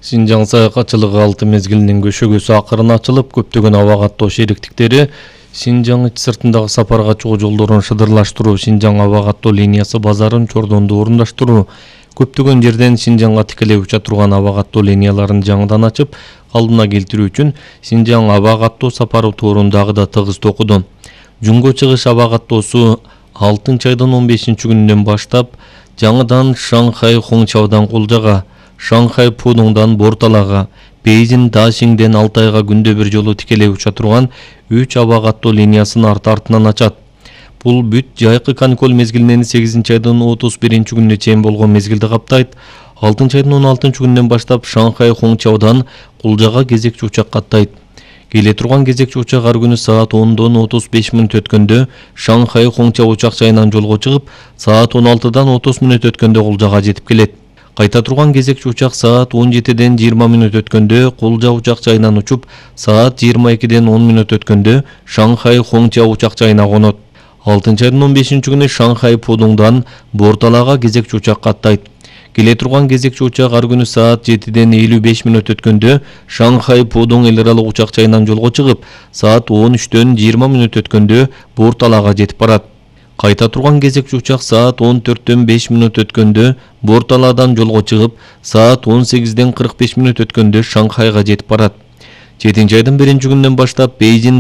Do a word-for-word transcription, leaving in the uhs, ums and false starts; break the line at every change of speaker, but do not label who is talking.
Шинжаң саякатчылыгы алты мезгилинин көшөгөсү акырын ачылып, көптөгөн аба каттоо шериктиктери Шинжаң ич сыртындагы сапарга чыгуу жолдорун шыдырлаштыруу, Шинжаң аба каттоо линиясы базарын чордонду орундаштыруу, көптөгөн жерден Шинжаңга тикелей уча турган аба каттоо линияларын жаңыдан ачып, калыбына келтирүү үчүн Шинжаң аба каттоо сапары туурун дагы да тыгыз токуду. Жунго чыгыш аба каттоосу алтынчы айдын он бешинчи күнүнөн баштап жаңыдан Шанхай Хоңчаодан Кулжага, Шанхай Пудуңдан Борталага, Бейжин Дашиңден Алтайга күндө бир жолу тикелей уча турган үч аба каттоо линиясын арты-артынан ачат. Бул бүт жайкы каникул мезгилинен сегизинчи айдын отуз биринчи күнүнө чейин болгон мезгилди каптайт. алтынчы айдын он алтынчы күнүнөн баштап Шанхай Хоңчаодан Кулжага кезекчи учак каттайт. Келе турган кезекчи учак ар күнү саат ондон отуз беш мүнөт өткөндө Шанхай Хоңчао учак жайынан жолго чыгып, саат он алтыдан отуз мүнөт өткөндө Кулжага жетип келет. Кайта турган кезекчи учак саат он жетиден жыйырма мүнөт өткөндө Кулжа учак жайынан учуп, саат жыйырма экиден он мүнөт өткөндө Шанхай Хоңчао учак жайына конот. алтынчы айдын он бешинчи күнү Шанхай Пудуңдан Борталага кезекчи учак каттайт. Келе турган кезекчи учак ар күнү саат жетиден элүү беш мүнөт өткөндө Шанхай Пудуң эл аралык учак жайынан жолго чыгып, саат он үчтөн жыйырма мүнөт өткөндө Борталага жетип барат. Кайта турган кезекчи учак саат он төрттөн беш мүнөт өткөндө Борталадан жолго чыгып, саат он сегизден кырк беш мүнөт өткөндө Шанхайга жетип барат. жетинчи айдын биринчи күнүнөн баштап Бейжин